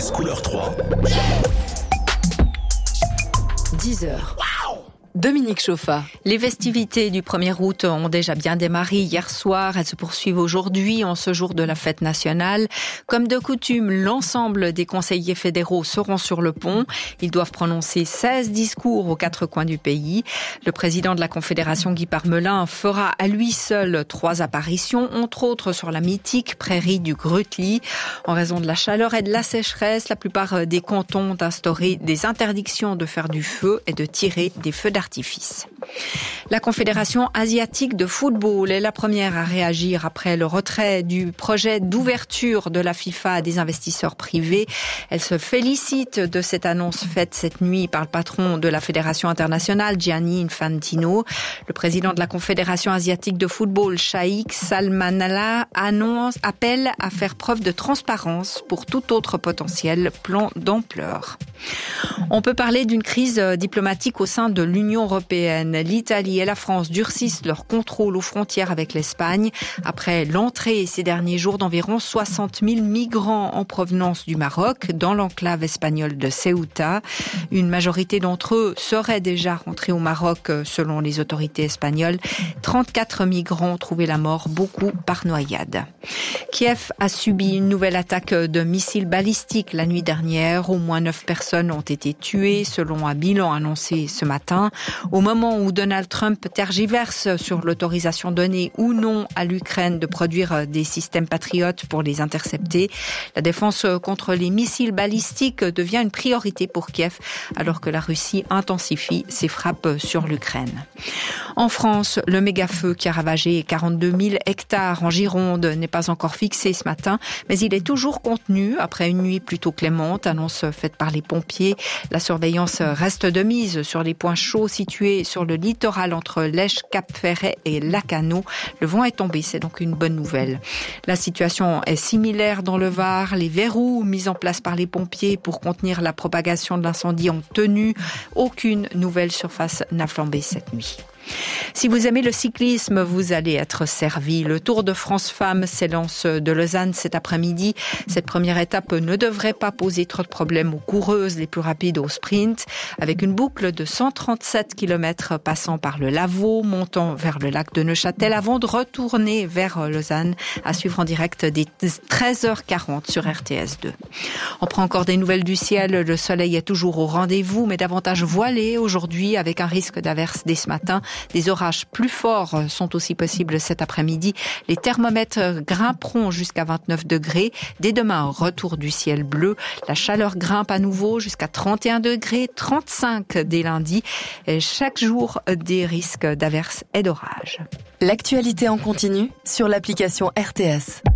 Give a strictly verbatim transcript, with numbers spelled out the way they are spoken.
S couleur trois. dix heures. Dominique Chauffa. Les festivités du premier août ont déjà bien démarré hier soir. Elles se poursuivent aujourd'hui en ce jour de la fête nationale. Comme de coutume, l'ensemble des conseillers fédéraux seront sur le pont. Ils doivent prononcer seize discours aux quatre coins du pays. Le président de la Confédération, Guy Parmelin, fera à lui seul trois apparitions, entre autres sur la mythique prairie du Grutli. En raison de la chaleur et de la sécheresse, la plupart des cantons ont instauré des interdictions de faire du feu et de tirer des feux d'artifice. Artifice. La Confédération asiatique de football est la première à réagir après le retrait du projet d'ouverture de la FIFA à des investisseurs privés. Elle se félicite de cette annonce faite cette nuit par le patron de la Fédération internationale, Gianni Infantino. Le président de la Confédération asiatique de football, Shaikh Salmanallah, annonce, appelle à faire preuve de transparence pour tout autre potentiel plan d'ampleur. On peut parler d'une crise diplomatique au sein de l'Union européenne. L'Italie et la France durcissent leur contrôle aux frontières avec l'Espagne après l'entrée ces derniers jours d'environ soixante mille migrants en provenance du Maroc dans l'enclave espagnole de Ceuta. Une majorité d'entre eux seraient déjà rentrés au Maroc selon les autorités espagnoles. trente-quatre migrants ont trouvé la mort, beaucoup par noyade. Kiev a subi une nouvelle attaque de missiles balistiques la nuit dernière. Au moins neuf personnes ont été tuées selon un bilan annoncé ce matin. Au moment où Donald Trump tergiverse sur l'autorisation donnée ou non à l'Ukraine de produire des systèmes patriotes pour les intercepter, la défense contre les missiles balistiques devient une priorité pour Kiev alors que la Russie intensifie ses frappes sur l'Ukraine. En France, le méga-feu qui a ravagé quarante-deux mille hectares en Gironde n'est pas encore fixé ce matin, mais il est toujours contenu après une nuit plutôt clémente, annonce faite par les pompiers. La surveillance reste de mise sur les points chauds situés sur le littoral entre Lèche, Cap-Ferret et Lacanau. Le vent est tombé, c'est donc une bonne nouvelle. La situation est similaire dans le Var. Les verrous mis en place par les pompiers pour contenir la propagation de l'incendie ont tenu. Aucune nouvelle surface n'a flambé cette nuit. Si vous aimez le cyclisme, vous allez être servi. Le Tour de France Femmes s'élance de Lausanne cet après-midi. Cette première étape ne devrait pas poser trop de problèmes aux coureuses les plus rapides au sprint, avec une boucle de cent trente-sept kilomètres passant par le Lavaux, montant vers le lac de Neuchâtel, avant de retourner vers Lausanne, à suivre en direct dès treize heures quarante sur R T S deux. On prend encore des nouvelles du ciel. Le soleil est toujours au rendez-vous, mais davantage voilé aujourd'hui, avec un risque d'averse dès ce matin. Des orages plus forts sont aussi possibles cet après-midi. Les thermomètres grimperont jusqu'à vingt-neuf degrés. Dès demain, retour du ciel bleu. La chaleur grimpe à nouveau jusqu'à trente et un degrés, trente-cinq dès lundi. Et chaque jour, des risques d'averses et d'orages. L'actualité en continu sur l'application R T S.